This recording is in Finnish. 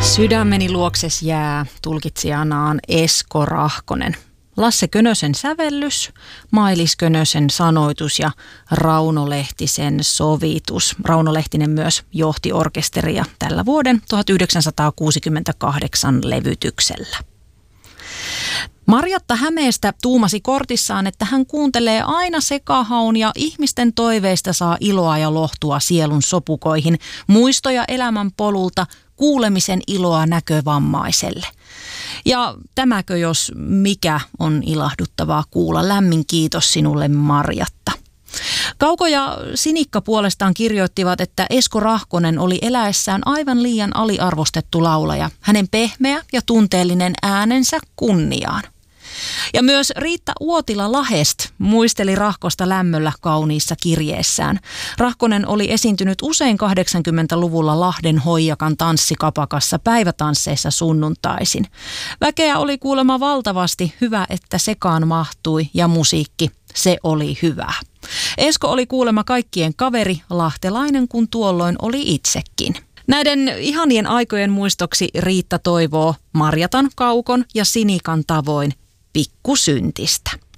Sydämeni luokses jää, tulkitsijana on Esko Rahkonen. Lasse Könösen sävellys, Mailis Könösen sanoitus ja Rauno Lehtisen sovitus. Rauno Lehtinen myös johti orkesteria tällä vuoden 1968 levytyksellä. Marjatta Hämeestä tuumasi kortissaan, että hän kuuntelee aina sekahaun ja ihmisten toiveista saa iloa ja lohtua sielun sopukoihin, muistoja elämän polulta, kuulemisen iloa näkövammaiselle. Ja tämäkö jos mikä on ilahduttavaa kuulla. Lämmin kiitos sinulle, Marjatta. Kauko ja Sinikka puolestaan kirjoittivat, että Esko Rahkonen oli eläessään aivan liian aliarvostettu laulaja. Hänen pehmeä ja tunteellinen äänensä kunniaan. Ja myös Riitta Uotila Lahest muisteli Rahkosta lämmöllä kauniissa kirjeessään. Rahkonen oli esiintynyt usein 80-luvulla Lahden Hoijakan tanssikapakassa päivätansseissa sunnuntaisin. Väkeä oli kuulemma valtavasti, hyvä että sekaan mahtui ja musiikki, se oli hyvää. Esko oli kuulemma kaikkien kaveri, lahtelainen kun tuolloin oli itsekin. Näiden ihanien aikojen muistoksi Riitta toivoo Marjatan, Kaukon ja Sinikan tavoin pikkusyntistä.